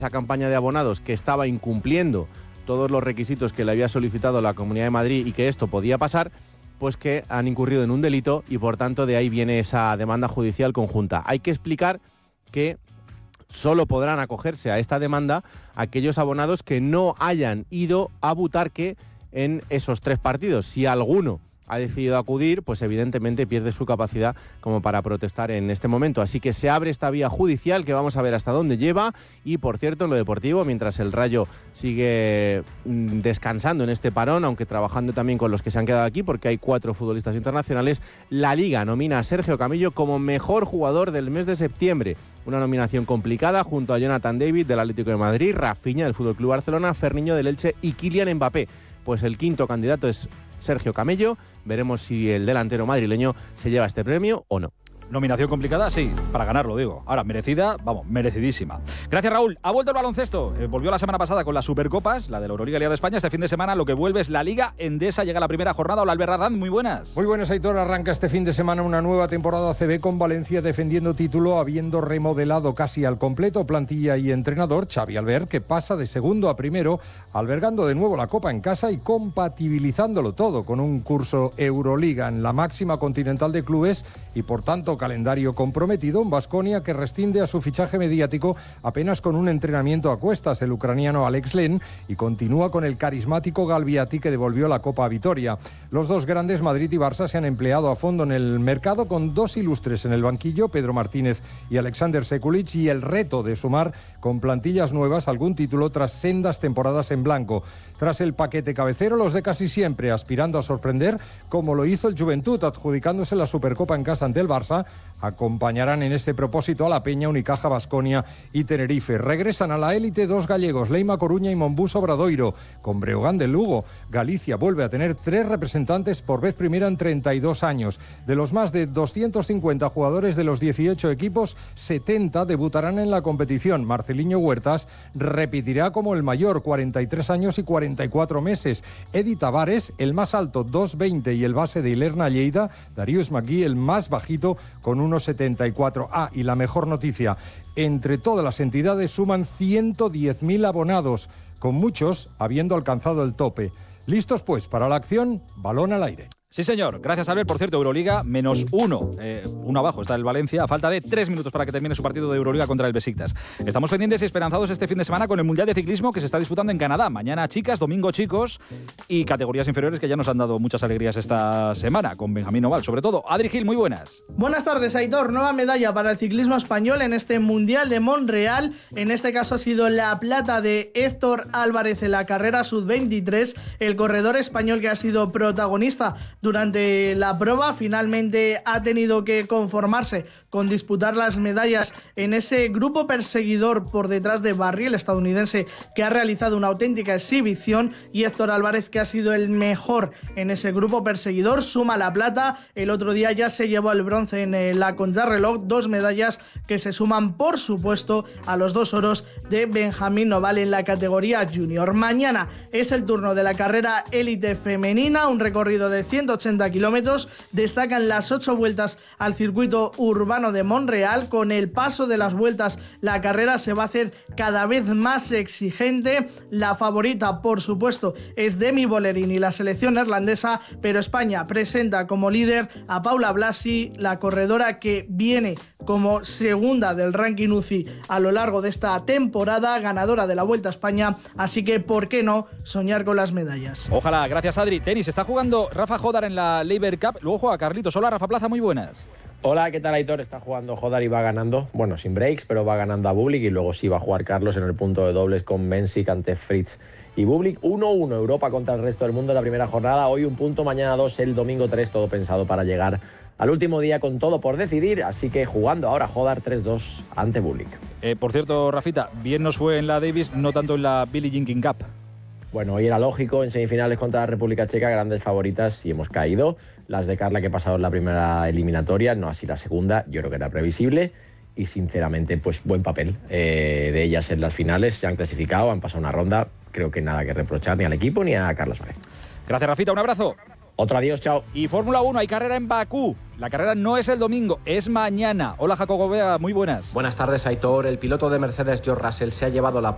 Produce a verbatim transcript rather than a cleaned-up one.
esa campaña de abonados que estaba incumpliendo todos los requisitos que le había solicitado la Comunidad de Madrid y que esto podía pasar, pues que han incurrido en un delito y por tanto de ahí viene esa demanda judicial conjunta. Hay que explicar que solo podrán acogerse a esta demanda aquellos abonados que no hayan ido a Butarque en esos tres partidos. Si alguno ha decidido acudir, pues evidentemente pierde su capacidad como para protestar en este momento. Así que se abre esta vía judicial que vamos a ver hasta dónde lleva. Y por cierto, en lo deportivo, mientras el Rayo sigue descansando en este parón, aunque trabajando también con los que se han quedado aquí, porque hay cuatro futbolistas internacionales, la Liga nomina a Sergio Camello como mejor jugador del mes de septiembre. Una nominación complicada junto a Jonathan David del Atlético de Madrid, Rafinha del F C Barcelona, Ferniño del Elche y Kylian Mbappé. Pues el quinto candidato es Sergio Camello. Veremos si el delantero madrileño se lleva este premio o no. Nominación complicada, sí, para ganarlo, digo. Ahora, merecida, vamos, merecidísima. Gracias, Raúl. Ha vuelto el baloncesto. Eh, volvió la semana pasada con las Supercopas, la de la Euroliga y Liga de España. Este fin de semana lo que vuelve es la Liga Endesa. Llega la primera jornada. Hola, Albert Radán, muy buenas. Muy buenas, Aitor. Arranca este fin de semana una nueva temporada A C B con Valencia defendiendo título, habiendo remodelado casi al completo plantilla y entrenador. Xavi Albert, que pasa de segundo a primero, albergando de nuevo la Copa en casa y compatibilizándolo todo con un curso Euroliga en la máxima continental de clubes y, por tanto, calendario comprometido. Un Baskonia que rescinde a su fichaje mediático apenas con un entrenamiento a cuestas, el ucraniano Alex Len, y continúa con el carismático Galviati, que devolvió la Copa a Vitoria. Los dos grandes, Madrid y Barça, se han empleado a fondo en el mercado con dos ilustres en el banquillo, Pedro Martínez y Alexander Sekulic, y el reto de sumar con plantillas nuevas algún título tras sendas temporadas en blanco. Tras el paquete cabecero, los de casi siempre aspirando a sorprender, como lo hizo el Juventud, adjudicándose la Supercopa en casa ante el Barça, acompañarán en este propósito a la Peña, Unicaja, Baskonia y Tenerife. Regresan a la élite dos gallegos, Leima Coruña y Monbus Obradoiro. Con Breogán del Lugo, Galicia vuelve a tener tres representantes por vez primera en treinta y dos años. De los más de doscientos cincuenta jugadores de los dieciocho equipos, setenta debutarán en la competición. Marceliño Huertas repetirá como el mayor, cuarenta y tres años y cuarenta y cuatro meses. Edi Tavares, el más alto, dos veinte, y el base de Ilerna Lleida, Darius McGee, el más bajito, con uno setenta y cuatro. Ah, y la mejor noticia, entre todas las entidades suman ciento diez mil abonados, con muchos habiendo alcanzado el tope. ¿Listos pues para la acción? Balón al aire. Sí, señor. Gracias, Albert. Por cierto, Euroliga, menos uno. Eh, uno abajo está el Valencia, a falta de tres minutos para que termine su partido de Euroliga contra el Besiktas. Estamos pendientes y esperanzados este fin de semana con el Mundial de Ciclismo que se está disputando en Canadá. Mañana chicas, domingo chicos y categorías inferiores que ya nos han dado muchas alegrías esta semana, con Benjamín Oval, sobre todo. Adri Gil, muy buenas. Buenas tardes, Aitor. Nueva medalla para el ciclismo español en este Mundial de Montreal. En este caso ha sido la plata de Héctor Álvarez en la carrera sub veintitrés, el corredor español que ha sido protagonista durante la prueba. Finalmente ha tenido que conformarse con disputar las medallas en ese grupo perseguidor por detrás de Barry, el estadounidense, que ha realizado una auténtica exhibición, y Héctor Álvarez, que ha sido el mejor en ese grupo perseguidor, suma la plata. El otro día ya se llevó el bronce en la contrarreloj, dos medallas que se suman, por supuesto, a los dos oros de Benjamín Oval en la categoría junior. Mañana es el turno de la carrera élite femenina, un recorrido de ciento ochenta kilómetros. Destacan las ocho vueltas al circuito urbano de Montreal. Con el paso de las vueltas, la carrera se va a hacer cada vez más exigente. La favorita, por supuesto, es Demi Bollerini, la selección neerlandesa, pero España presenta como líder a Paula Blasi, la corredora que viene como segunda del ranking U C I a lo largo de esta temporada, ganadora de la Vuelta a España, así que ¿por qué no soñar con las medallas? Ojalá. Gracias, Adri. Tenis, está jugando Rafa Jodar en la Laver Cup, luego juega Carlitos. Hola, Rafa Plaza, muy buenas. Hola, ¿qué tal, Aitor? Está jugando Jodar y va ganando, bueno, sin breaks, pero va ganando a Bublik, y luego sí va a jugar Carlos en el punto de dobles con Mensik ante Fritz y Bublik. uno uno, Europa contra el resto del mundo en la primera jornada. Hoy un punto, mañana dos, el domingo tres, todo pensado para llegar al último día con todo por decidir, así que jugando ahora Jodar tres dos ante Bublik. Eh, por cierto, Rafita, bien nos fue en la Davis, no tanto en la Billie Jean King Cup. Bueno, hoy era lógico, en semifinales contra la República Checa, grandes favoritas, y hemos caído. Las de Carla, que pasaron la primera eliminatoria, no así la segunda, yo creo que era previsible, y sinceramente, pues buen papel eh, de ellas en las finales. Se han clasificado, han pasado una ronda, creo que nada que reprochar ni al equipo ni a Carla Suárez. Gracias, Rafita, un abrazo. Otro adiós, chao. Y Fórmula uno, hay carrera en Bakú. La carrera no es el domingo, es mañana. Hola, Jacobo Bea, muy buenas. Buenas tardes, Aitor. El piloto de Mercedes, George Russell, se ha llevado la